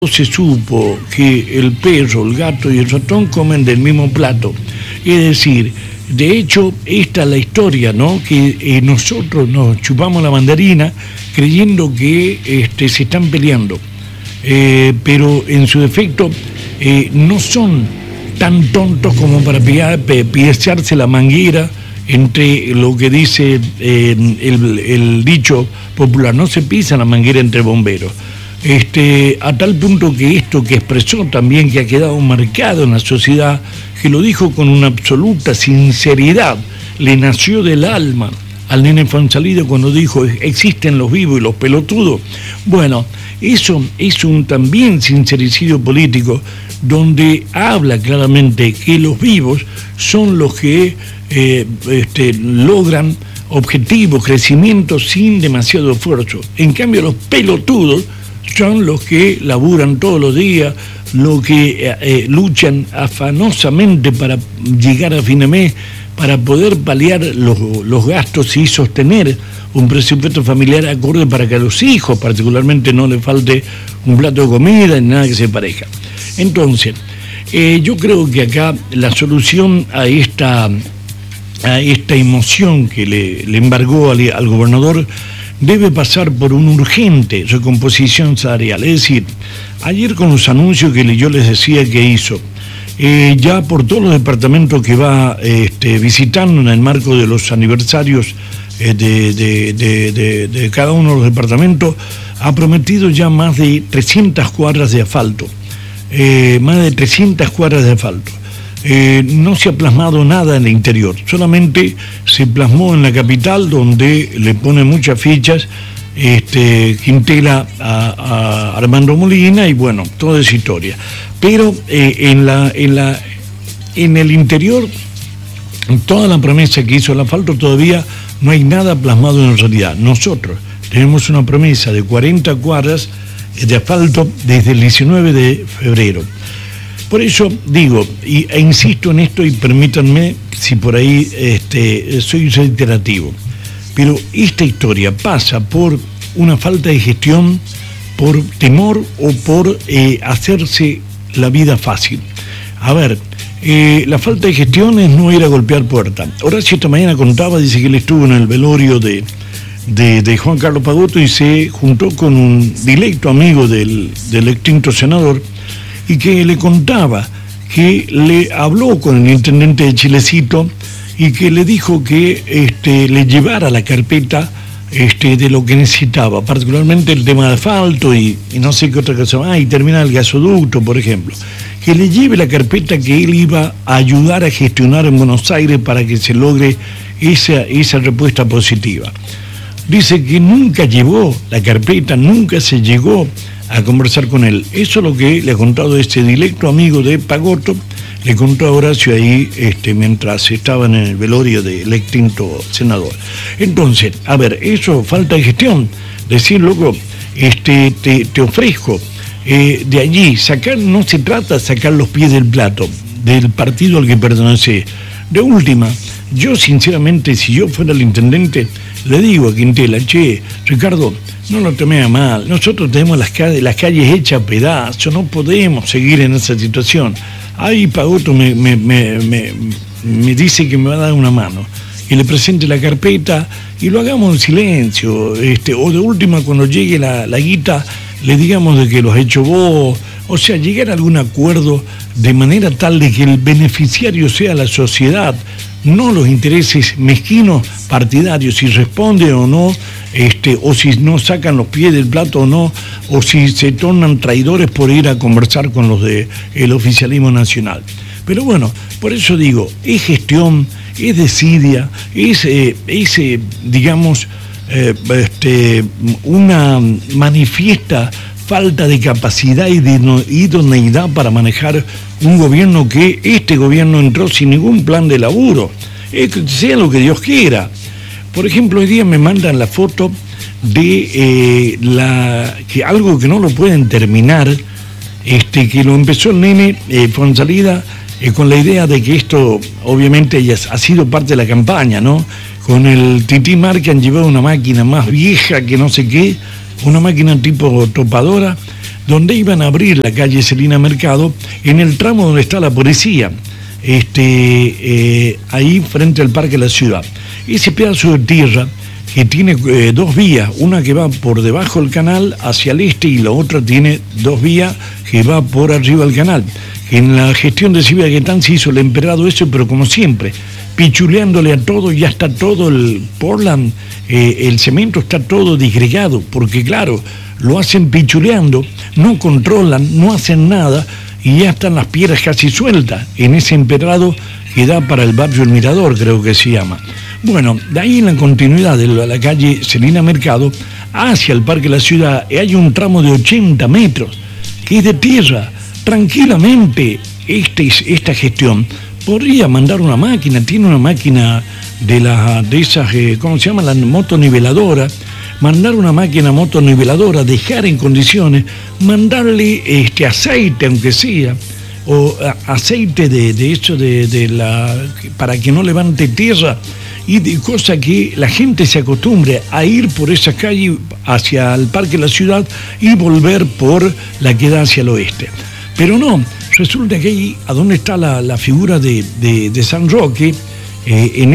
se supo que el perro, el gato y el ratón comen del mismo plato. Es decir, de hecho, esta es la historia, ¿no? Que nosotros nos chupamos la mandarina creyendo que se están peleando. Pero en su defecto no son tan tontos como para piecharse la manguera entre lo que dice el dicho popular, no se pisa la manguera entre bomberos. A tal punto que esto que expresó también, que ha quedado marcado en la sociedad, que lo dijo con una absoluta sinceridad, le nació del alma al nene Fonsalida cuando dijo: existen los vivos y los pelotudos. Bueno, eso es un también sincericidio político, donde habla claramente que los vivos son los que logran objetivos, crecimiento sin demasiado esfuerzo. En cambio, los pelotudos son los que laburan todos los días, los que luchan afanosamente para llegar a fin de mes, para poder paliar los gastos y sostener un presupuesto familiar acorde para que a los hijos particularmente no les falte un plato de comida ni nada que se parezca. Entonces, yo creo que acá la solución a esta emoción que le embargó al gobernador debe pasar por una urgente recomposición salarial. Es decir, ayer con los anuncios que yo les decía que hizo, ya por todos los departamentos que va visitando en el marco de los aniversarios de cada uno de los departamentos, ha prometido ya más de 300 cuadras de asfalto. No se ha plasmado nada en el interior, solamente se plasmó en la capital, donde le pone muchas fichas Quintela a Armando Molina, y bueno, toda esa historia. Pero en el interior, toda la promesa que hizo el asfalto, todavía no hay nada plasmado en realidad. Nosotros tenemos una promesa de 40 cuadras de asfalto desde el 19 de febrero. Por eso digo, e insisto en esto, y permítanme si por ahí soy reiterativo, pero esta historia pasa por una falta de gestión, por temor o por hacerse la vida fácil. A ver, la falta de gestión es no ir a golpear puertas. Horacio esta mañana contaba, dice que él estuvo en el velorio de Juan Carlos Pagotto y se juntó con un directo amigo del extinto senador, y que le contaba que le habló con el intendente de Chilecito y que le dijo que le llevara la carpeta de lo que necesitaba, particularmente el tema de asfalto y no sé qué otra cosa, y terminar el gasoducto, por ejemplo, que le lleve la carpeta que él iba a ayudar a gestionar en Buenos Aires para que se logre esa respuesta positiva. Dice que nunca llevó la carpeta, nunca se llegó a conversar con él. Eso es lo que le ha contado este directo amigo de Pagotto, le contó a Horacio ahí mientras estaban en el velorio del extinto senador. Entonces, a ver, eso falta de gestión. Decir, loco, te ofrezco de allí, no se trata de sacar los pies del plato del partido al que pertenece. De última, yo sinceramente, si yo fuera el intendente, le digo a Quintela: che, Ricardo, no lo tome a mal, nosotros tenemos las calles hechas a pedazos, no podemos seguir en esa situación. Ahí Pagotto me dice que me va a dar una mano, y le presente la carpeta y lo hagamos en silencio, o de última, cuando llegue la guita, le digamos de que lo has hecho vos, o sea, llegar a algún acuerdo de manera tal de que el beneficiario sea la sociedad, no los intereses mezquinos partidarios, si responden o no, o si no sacan los pies del plato o no, o si se tornan traidores por ir a conversar con los del oficialismo nacional. Pero bueno, por eso digo, es gestión, es desidia, es digamos, una manifiesta falta de capacidad y de idoneidad para manejar un gobierno, que este gobierno entró sin ningún plan de laburo, sea lo que Dios quiera. Por ejemplo, hoy día me mandan la foto de que algo que no lo pueden terminar, que lo empezó el nene Fonsalida con la idea de que esto obviamente ya ha sido parte de la campaña, ¿no? Con el Tití Mar, que han llevado una máquina más vieja que no sé qué, una máquina tipo topadora, donde iban a abrir la calle Celina Mercado en el tramo donde está la policía, ahí frente al Parque de la Ciudad. Ese pedazo de tierra que tiene dos vías, una que va por debajo del canal hacia el este y la otra tiene dos vías que va por arriba del canal. En la gestión de Silvia Gaitán se hizo el empedrado eso, pero como siempre, pichuleándole a todo, ya está todo el Portland, el cemento está todo disgregado, porque claro, lo hacen pichuleando, no controlan, no hacen nada, y ya están las piedras casi sueltas en ese empedrado que da para el barrio El Mirador, creo que se llama. Bueno, de ahí en la continuidad de la calle Celina Mercado hacia el Parque de la Ciudad hay un tramo de 80 metros que es de tierra. Tranquilamente esta gestión podría mandar una máquina, tiene una máquina de esas, ¿cómo se llama? La motoniveladora, mandar una máquina motoniveladora, dejar en condiciones, mandarle aceite aunque sea, o aceite de eso para que no levante tierra, y de cosa que la gente se acostumbre a ir por esa calle hacia el Parque de la Ciudad y volver por la que da hacia el oeste. Pero no, resulta que ahí, a donde está la figura de San Roque, en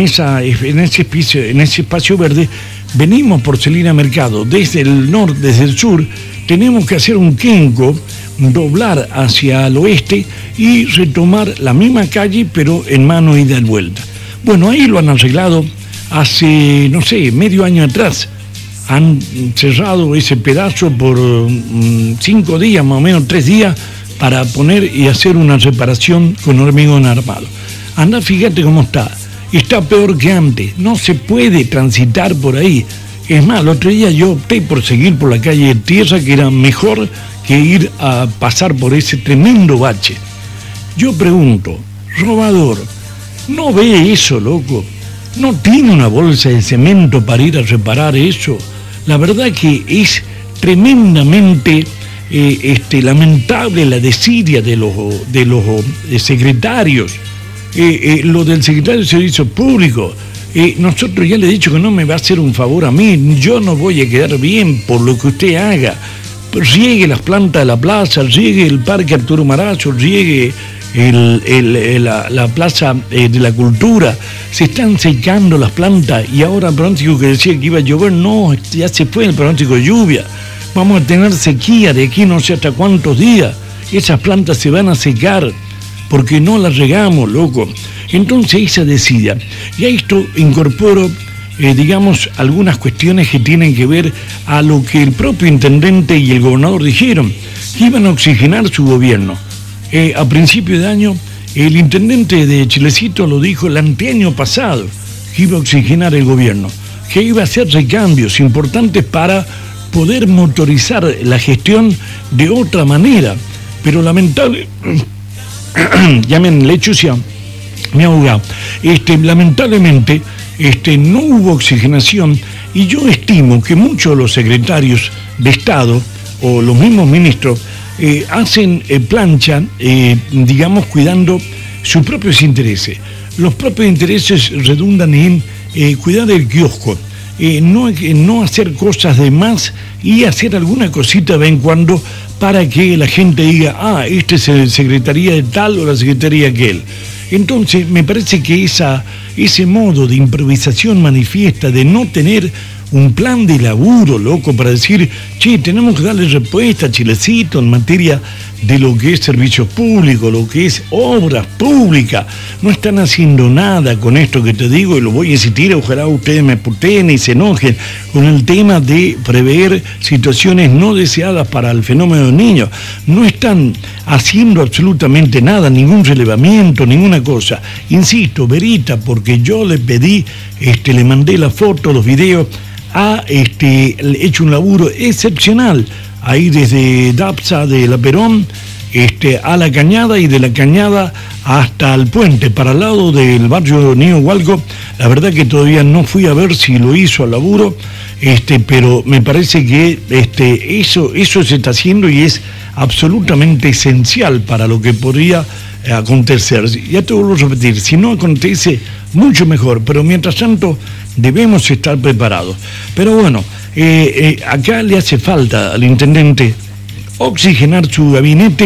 ese espacio verde, venimos por Celina Mercado, desde el norte, desde el sur, tenemos que hacer un quenco, doblar hacia el oeste y retomar la misma calle, pero en mano ida y vuelta. Bueno, ahí lo han arreglado hace, no sé, medio año atrás. Han cerrado ese pedazo por 5 días, más o menos 3 días, para poner y hacer una reparación con hormigón armado. Anda, fíjate cómo está. Está peor que antes. No se puede transitar por ahí. Es más, el otro día yo opté por seguir por la calle de tierra, que era mejor que ir a pasar por ese tremendo bache. Yo pregunto, robador, ¿no ve eso, loco? ¿No tiene una bolsa de cemento para ir a reparar eso? La verdad que es tremendamente lamentable la desidia de los secretarios. Lo del secretario de Servicios Públicos. Nosotros ya le he dicho que no me va a hacer un favor a mí. Yo no voy a quedar bien por lo que usted haga. Riegue las plantas de la plaza, riegue el Parque Arturo Marazo, riegue la Plaza de la Cultura. Se están secando las plantas y ahora el pronóstico que decía que iba a llover, no, ya se fue el pronóstico de lluvia. Vamos a tener sequía de aquí no sé hasta cuántos días. Esas plantas se van a secar porque no las regamos, loco. Entonces esa decida. Y a esto incorporo, digamos, algunas cuestiones que tienen que ver a lo que el propio intendente y el gobernador dijeron, que iban a oxigenar su gobierno. A principio de año, el intendente de Chilecito lo dijo el anteaño pasado, que iba a oxigenar el gobierno, que iba a hacer recambios importantes para poder motorizar la gestión de otra manera. Pero lamentable, llamen lechucia, me ha ahogado. Lamentablemente, no hubo oxigenación y yo estimo que muchos de los secretarios de Estado o los mismos ministros hacen planchan, digamos, cuidando sus propios intereses. Los propios intereses redundan en cuidar el kiosco, no hacer cosas de más y hacer alguna cosita de vez en cuando para que la gente diga, este es el secretaría de tal o la secretaría de aquel. Entonces me parece que ese modo de improvisación manifiesta, de no tener un plan de laburo, loco, para decir, che, tenemos que darle respuesta a Chilecito en materia de lo que es servicios públicos, lo que es obras públicas. No están haciendo nada con esto que te digo, y lo voy a insistir, ojalá ustedes me puteen y se enojen, con el tema de prever situaciones no deseadas para el fenómeno de niños. No están haciendo absolutamente nada, ningún relevamiento, ninguna cosa. Insisto, Verita, porque yo le pedí, le mandé la foto, los videos, ha hecho un laburo excepcional ahí desde Dapsa de la Perón a la Cañada y de la Cañada hasta el puente para el lado del barrio Nío Hualco. La verdad que todavía no fui a ver si lo hizo al laburo, pero me parece que eso se está haciendo y es absolutamente esencial para lo que podría acontecer. Ya te vuelvo a repetir, si no acontece, mucho mejor, pero mientras tanto debemos estar preparados. Pero bueno, acá le hace falta al intendente oxigenar su gabinete